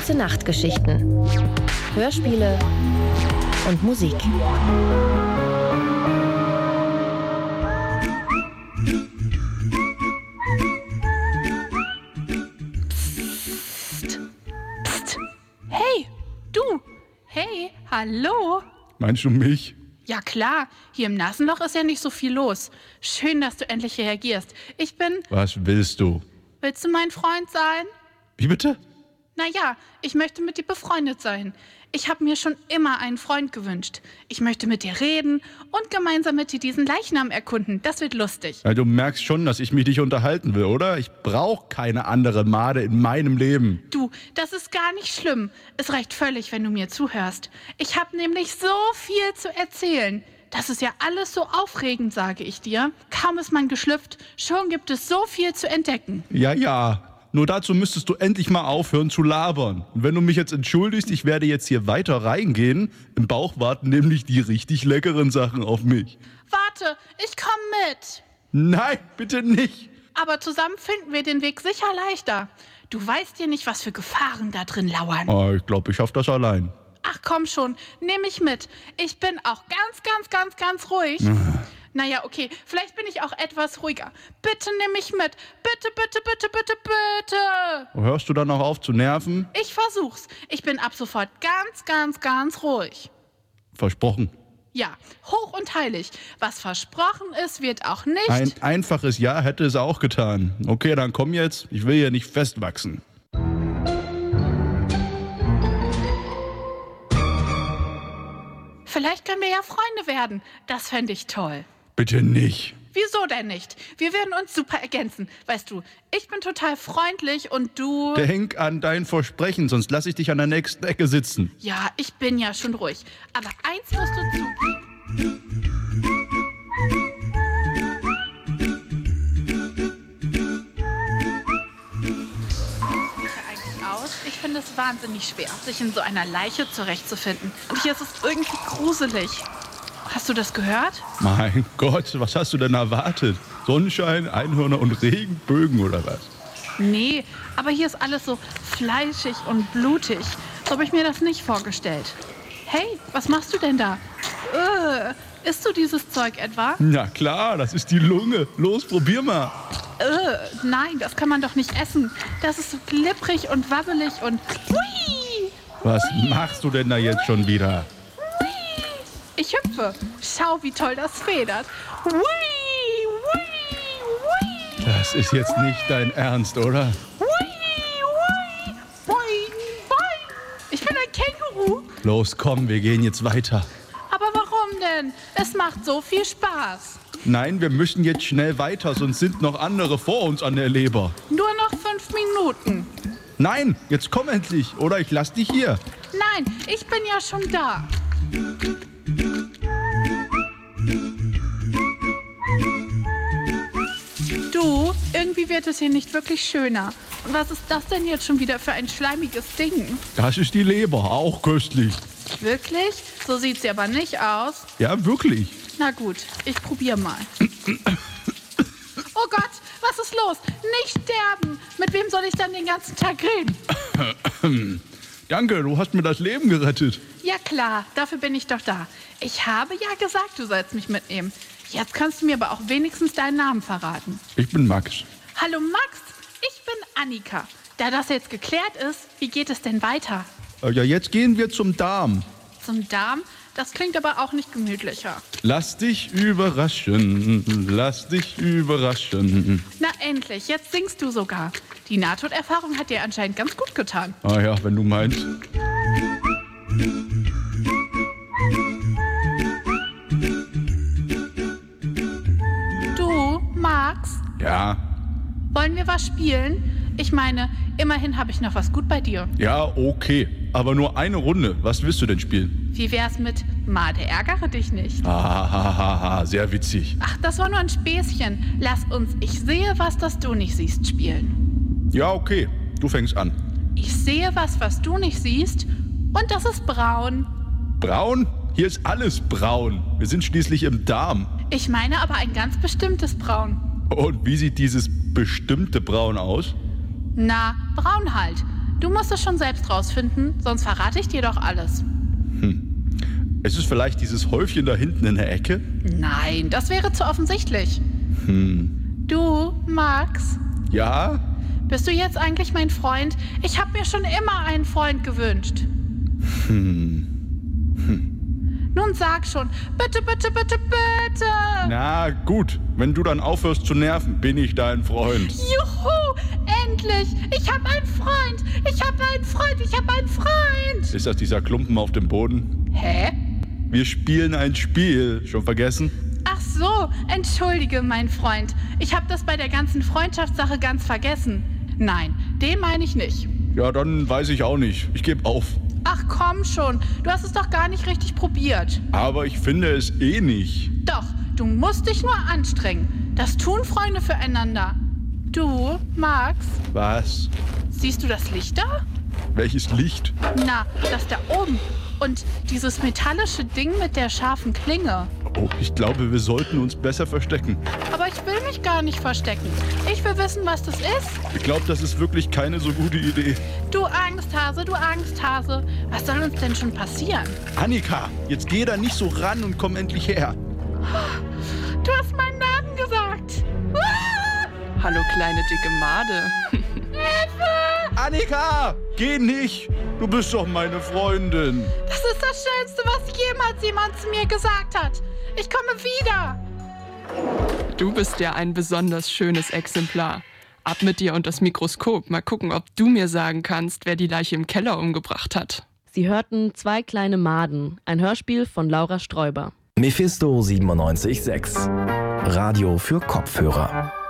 Gute Nachtgeschichten, Hörspiele und Musik. Psst. Psst. Hey, du. Hey, hallo. Meinst du mich? Ja klar, hier im Nasenloch ist ja nicht so viel los. Schön, dass du endlich reagierst. Ich bin... Was willst du? Willst du mein Freund sein? Wie bitte? Naja, ich möchte mit dir befreundet sein. Ich habe mir schon immer einen Freund gewünscht. Ich möchte mit dir reden und gemeinsam mit dir diesen Leichnam erkunden. Das wird lustig. Ja, du merkst schon, dass ich mich dich unterhalten will, oder? Ich brauche keine andere Made in meinem Leben. Du, das ist gar nicht schlimm. Es reicht völlig, wenn du mir zuhörst. Ich habe nämlich so viel zu erzählen. Das ist ja alles so aufregend, sage ich dir. Kaum ist man geschlüpft, schon gibt es so viel zu entdecken. Ja. Nur dazu müsstest du endlich mal aufhören zu labern. Und wenn du mich jetzt entschuldigst, ich werde jetzt hier weiter reingehen. Im Bauch warten nämlich die richtig leckeren Sachen auf mich. Warte, ich komme mit. Nein, bitte nicht. Aber zusammen finden wir den Weg sicher leichter. Du weißt ja nicht, was für Gefahren da drin lauern. Oh, ich glaube, ich schaffe das allein. Ach komm schon, nehm mich mit. Ich bin auch ganz ruhig. Naja, okay, vielleicht bin ich auch etwas ruhiger. Bitte nimm mich mit. Bitte. Hörst du dann noch auf zu nerven? Ich versuch's. Ich bin ab sofort ganz ruhig. Versprochen. Ja, hoch und heilig. Was versprochen ist, wird auch nicht... Ein einfaches Ja hätte es auch getan. Okay, dann komm jetzt. Ich will hier nicht festwachsen. Vielleicht können wir ja Freunde werden. Das fände ich toll. Bitte nicht. Wieso denn nicht? Wir werden uns super ergänzen. Weißt du, ich bin total freundlich und du... Denk an dein Versprechen, sonst lasse ich dich an der nächsten Ecke sitzen. Ja, ich bin ja schon ruhig. Aber eins musst du zugeben. Ich finde es wahnsinnig schwer, sich in so einer Leiche zurechtzufinden. Und hier ist es irgendwie gruselig. Hast du das gehört? Mein Gott, was hast du denn erwartet? Sonnenschein, Einhörner und Regenbögen oder was? Nee, aber hier ist alles so fleischig und blutig. So habe ich mir das nicht vorgestellt. Hey, was machst du denn da? Isst du dieses Zeug etwa? Na klar, das ist die Lunge. Los, probier mal. Nein, das kann man doch nicht essen. Das ist so glibberig und wabbelig und... Hui! Was machst du denn da jetzt schon wieder? Ich hüpfe. Schau, wie toll das federt. Hui! Das ist jetzt nicht dein Ernst, oder? Hui! Boing, boing. Ich bin ein Känguru. Los, komm, wir gehen jetzt weiter. Aber warum denn? Es macht so viel Spaß. Nein, wir müssen jetzt schnell weiter, sonst sind noch andere vor uns an der Leber. Nur noch 5 Minuten. Nein, jetzt komm endlich, oder ich lass dich hier. Nein, ich bin ja schon da. Du, irgendwie wird es hier nicht wirklich schöner. Und was ist das denn jetzt schon wieder für ein schleimiges Ding? Das ist die Leber, auch köstlich. Wirklich? So sieht sie aber nicht aus. Ja, wirklich. Na gut, ich probier mal. Oh Gott, was ist los? Nicht sterben! Mit wem soll ich dann den ganzen Tag reden? Danke, du hast mir das Leben gerettet. Ja klar, dafür bin ich doch da. Ich habe ja gesagt, du sollst mich mitnehmen. Jetzt kannst du mir aber auch wenigstens deinen Namen verraten. Ich bin Max. Hallo Max, ich bin Annika. Da das jetzt geklärt ist, wie geht es denn weiter? Ja, jetzt gehen wir zum Darm. Zum Darm? Das klingt aber auch nicht gemütlicher. Lass dich überraschen, lass dich überraschen. Na endlich, jetzt singst du sogar. Die Nahtoderfahrung hat dir anscheinend ganz gut getan. Ah ja, wenn du meinst. Du, Max? Ja. Wollen wir was spielen? Ich meine, immerhin habe ich noch was gut bei dir. Ja, okay. Aber nur eine Runde. Was willst du denn spielen? Wie wär's mit Made, ärgere dich nicht? Hahaha, sehr witzig. Ach, das war nur ein Späßchen. Lass uns Ich sehe was, das du nicht siehst spielen. Ja, okay. Du fängst an. Ich sehe was du nicht siehst und das ist braun. Braun? Hier ist alles braun. Wir sind schließlich im Darm. Ich meine aber ein ganz bestimmtes Braun. Und wie sieht dieses bestimmte Braun aus? Na, braun halt. Du musst es schon selbst rausfinden, sonst verrate ich dir doch alles. Ist es vielleicht dieses Häufchen da hinten in der Ecke? Nein, das wäre zu offensichtlich. Du, Max? Ja? Bist du jetzt eigentlich mein Freund? Ich habe mir schon immer einen Freund gewünscht. Nun sag schon, bitte, bitte, bitte, bitte. Na gut, wenn du dann aufhörst zu nerven, bin ich dein Freund. Juhu, endlich. Ich habe einen Freund. Ich habe einen Freund. Ich habe einen Freund. Ist das dieser Klumpen auf dem Boden? Hä? Wir spielen ein Spiel. Schon vergessen? Ach so, entschuldige, mein Freund. Ich habe das bei der ganzen Freundschaftssache ganz vergessen. Nein, den meine ich nicht. Ja, dann weiß ich auch nicht. Ich gebe auf. Ach komm schon, du hast es doch gar nicht richtig probiert. Aber ich finde es eh nicht. Doch, du musst dich nur anstrengen. Das tun Freunde füreinander. Du, Max, Was? siehst du das Licht da? Welches Licht? Na, das da oben. Und dieses metallische Ding mit der scharfen Klinge. Oh, ich glaube, wir sollten uns besser verstecken. Aber ich will mich gar nicht verstecken. Ich will wissen, was das ist. Ich glaube, das ist wirklich keine so gute Idee. Du Angsthase, du Angsthase. Was soll uns denn schon passieren? Annika, jetzt geh da nicht so ran und komm endlich her. Du hast meinen Namen gesagt. Hallo, kleine dicke Made. Annika, geh nicht. Du bist doch meine Freundin. Das ist das Schönste, was jemals jemand zu mir gesagt hat. Ich komme wieder. Du bist ja ein besonders schönes Exemplar. Ab mit dir und das Mikroskop. Mal gucken, ob du mir sagen kannst, wer die Leiche im Keller umgebracht hat. Sie hörten Zwei kleine Maden, ein Hörspiel von Laura Sträuber. Mephisto 97.6. Radio für Kopfhörer.